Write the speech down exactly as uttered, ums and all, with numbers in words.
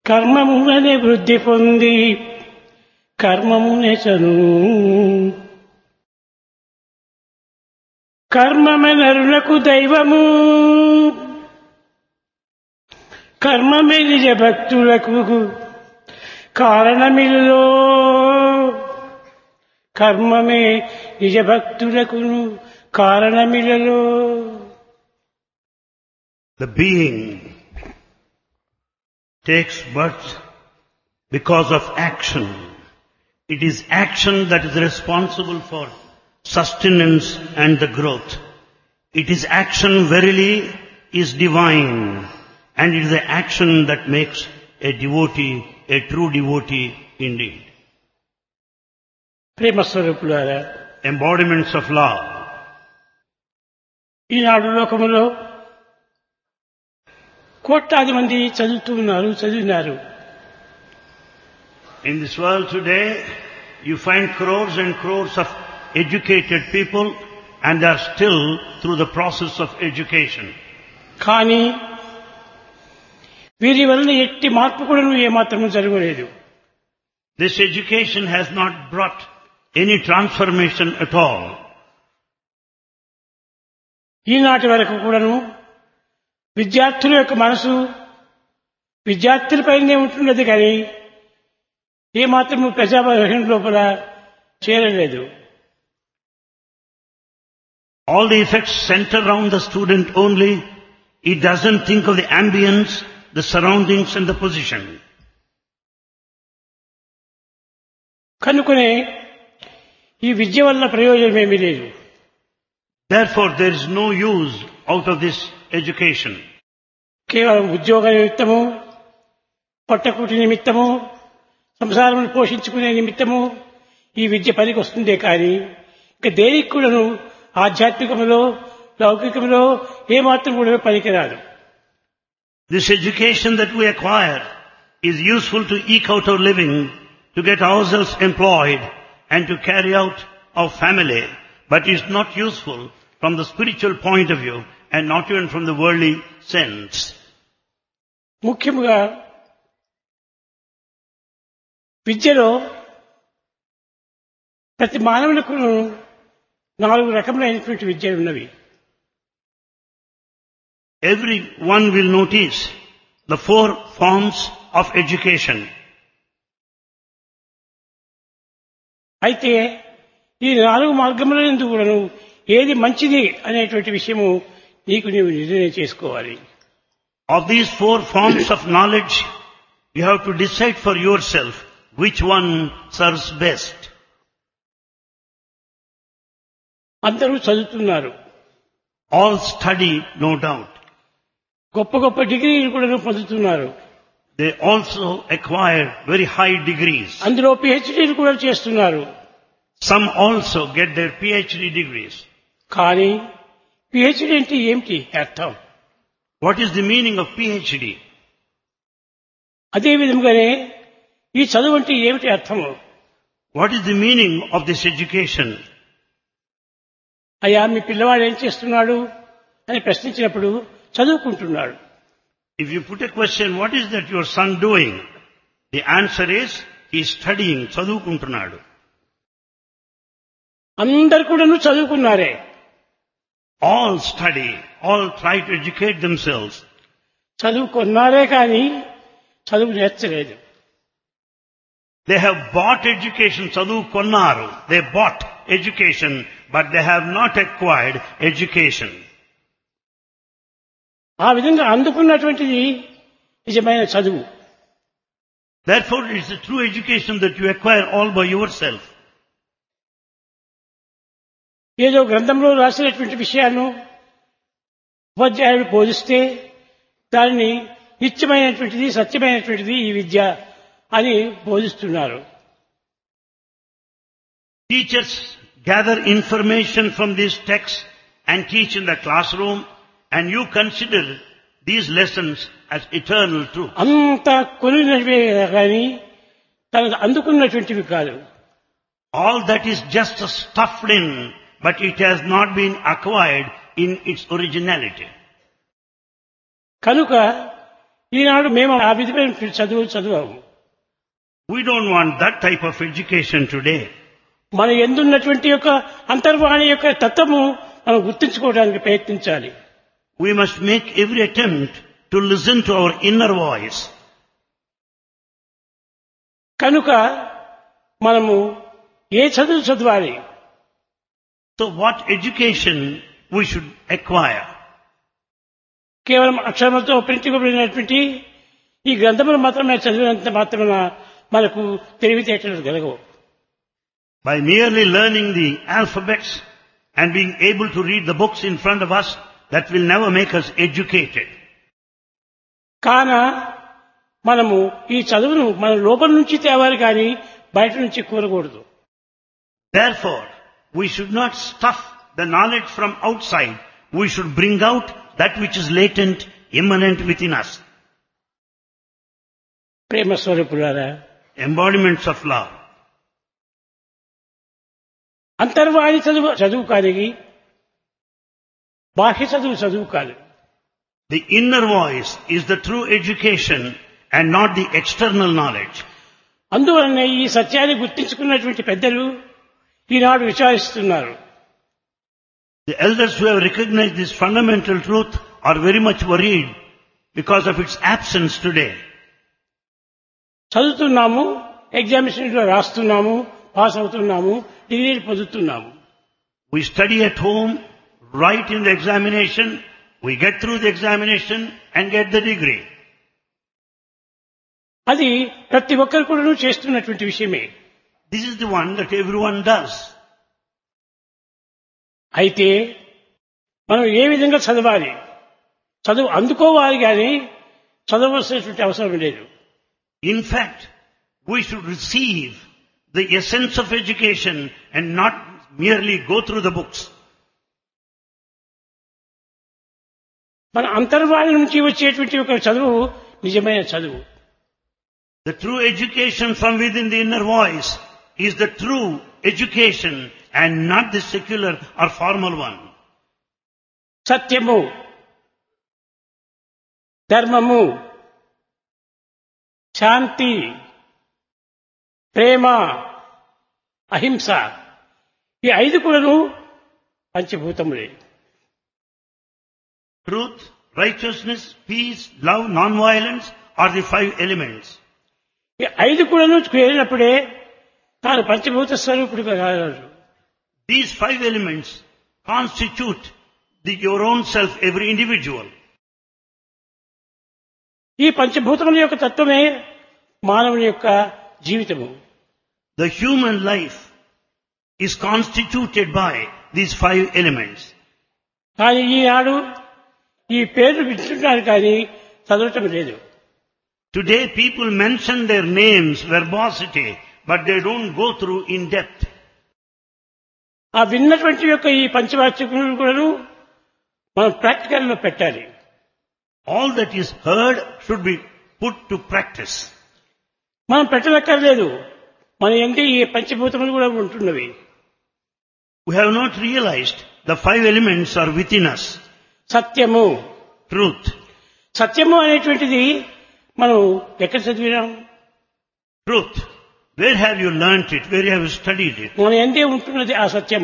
కర్మమునే వృద్ధి పొంది కర్మమునే చను కర్మమే నరులకు దైవము కర్మమే నిజ భక్తులకు కారణమిలో కర్మమే నిజ భక్తులకు కారణమిలలో. The being takes birth because of action. It is action that is responsible for sustenance and the growth. It is action verily is divine, and it is the action that makes a devotee a true devotee indeed. ప్రేమ స్వరూపులారా, Embodiments of love. ఈనాడు లోకములో కోట్లాది మంది చదువుతున్నారు చదివినారు. In this world today, you find crores and crores of educated people, and they are still through the process of education. కానీ వీరి వలన ఎట్టి మార్పు కూడా ఏమాత్రము జరగలేదు. This education has not brought any transformation at all. ఈనాటి వరకు కూడాను విద్యార్థుల యొక్క మనసు విద్యార్థులపైనే ఉంటున్నది కానీ ఏమాత్రము ప్రజాభవన లోపల చేరలేదు. All the effects center around the student only. It doesn't think of the ambience, the surroundings and the position. కనుకనే ఈ విద్య వల్ల ప్రయోజనం ఏమీ లేదు. Therefore, there is no use out of this education. కేవలం ఉద్యోగ నిమిత్తము, పొట్టకూటి నిమిత్తము, సంసారం పోషించుకునే నిమిత్తము ఈ విద్య పనికి వస్తుందే కానీ ఇక దేనికి కూడాను ఆధ్యాత్మికములో లౌకికములో ఏమాత్రం కూడా పనికిరాదు. This education that we acquire is useful to eke out our living, to get ourselves employed and to carry out our family, but is not useful from the spiritual point of view and not even from the worldly sense. ముఖ్యముగా విద్యలో ప్రతి మానవులకు నాలుగు రకములైనటువంటి విద్యలు ఉన్నవి. Everyone will notice the four forms of education. అయితే ఈ నాలుగు మార్గముల యందు కూడాను ఏది మంచిది అనేటువంటి విషయము నీకు నీవు నిర్ణయం చేసుకోవాలి. Of these four forms of knowledge, you have to decide for yourself which one serves best. అందరూ చదువుతున్నారు, All study, no doubt. గొప్ప గొప్ప డిగ్రీలు కూడా పొందుతున్నారు. They also acquire very high degrees. అందులో పిహెచ్డీలు కూడా చేస్తున్నారు. Some also get their PhD degrees. కానీ పిహెచ్డీ అంటే ఏమిటి అర్థం? What is the meaning of PhD? అదే విధంగానే ఈ చదువు అంటే ఏమిటి అర్థము? What is the meaning of this education? అయ్యా మీ పిల్లవాడు ఏం చేస్తున్నాడు అని ప్రశ్నించినప్పుడు చదువుకుంటున్నాడు. If you put a question, what is that your son doing? The answer is, he is studying, చదువుకుంటున్నాడు. అందరు కూడా చదువుకున్నారే. All study, all try to educate themselves. చదువుకున్నారే కానీ చదువు నేర్చలేదు. They have bought education, చదువుకున్నారు. They bought education, but they have not acquired education. ఆ విధంగా అందుకున్నటువంటిది నిజమైన చదువు. Therefore, it is a true education that you acquire all by yourself. ఏదో గ్రంథంలో రాసినటువంటి విషయాలను ఉపాధ్యాయుడు బోధిస్తే దానిని నిత్యమైనటువంటిది సత్యమైనటువంటిది ఈ విద్య అని బోధిస్తున్నారు. Teachers gather information from these texts and teach in the classroom, and you consider these lessons as eternal truth. అంత కొలినవే కానీ తనకు అందుకున్నటువంటివి కాదు. All that is just stuffed in, but it has not been acquired in its originality. కనుక ఈనాడు మేము ఆ విధమైన చదువు చదివాము. We don't want that type of education today. మన ఎందున్నటువంటి యొక్క అంతర్వాణి యొక్క తత్వము మనం గుర్తించుకోవడానికి ప్రయత్నించాలి. We must make every attempt to listen to our inner voice. కనుక మనము ఏ చదువు చదవాలి? So what education we should acquire? కేవలం అక్షరములతో ప్రింటించబడినటువంటి ఈ గ్రంథములు మాత్రమే చదివినంత మాత్రమే మనకు తెలివితేటలు కలగవు. By merely learning the alphabets and being able to read the books in front of us, that will never make us educated. కాన మనము ఈ చదువును మన లోపల నుంచి తేవాలి కానీ బయట నుంచి కూరకూడదు. Therefore, we should not stuff the knowledge from outside. We should bring out that which is latent, immanent within us. ప్రేమ స్వరూపులారా, Embodiments of love. అంతర్వాణి చదువు చదువు కానీ బాహ్య చదువు చదువు కాదు. The inner voice is the true education and not the external knowledge. అందువలన ఈ సత్యాన్ని గుర్తించుకున్నటువంటి పెద్దలు ఈనాడు విచారిస్తున్నారు. The elders who have recognized this fundamental truth are very much worried because of its absence today. చదువుతున్నాము, ఎగ్జామినేషన్లో రాస్తున్నాము, పాస్ అవుతున్నాము, డిగ్రీలు పొందుతున్నాము. We study at home, write in the examination, we get through the examination and get the degree. అది ప్రతి ఒక్కరు కూడా చేస్తున్నటువంటి విషయమే. This is the one that everyone does. అయితే మనం ఏ విధంగా చదవాలి? చదువు అందుకోవాలి కానీ చదవలసినటువంటి అవసరం లేదు. In fact, we should receive the essence of education and not merely go through the books. మన అంతర్వాణి నుంచి వచ్చేటువంటి ఒక చదువు నిజమైన చదువు. The true education from within the inner voice is the true education and not the secular or formal one. సత్యము, ధర్మము, శాంతి, ప్రేమ, అహింస ఈ ఐదు కూడాను పంచభూతములే. Truth, righteousness, peace, love, non-violence are the five elements. ఈ ఐదు కూడాను చేరినప్పుడే తాను పంచభూత స్వరూపుడిగా కాగలరు. These five elements constitute the, your own self, every individual. ఈ పంచభూతముల యొక్క తత్వమే మానవుని యొక్క జీవితము. The human life is constituted by these five elements. కానీ ఈనాడు ఈ పేర్లు వింటున్నారు కానీ చదవటం లేదు. Today people mention their names, verbosity, but they don't go through in depth. ఆ విన్నటువంటి యొక్క ఈ పంచవాక్యములను కూడాను మనం ప్రాక్టికల్ లో పెట్టాలి. All that is heard should be put to practice. మనం పెట్టనక్కర్లేదు, మన ఎందు ఈ పంచభూతములు కూడా ఉంటున్నవి. We have not realized the five elements are within us. సత్యము, Truth. సత్యము అనేటువంటిది మనం ఎక్కడ చదివినాం? Truth. Where have you learnt it? Where have you studied it? మన ఎందే ఉంటున్నది ఆ సత్యం.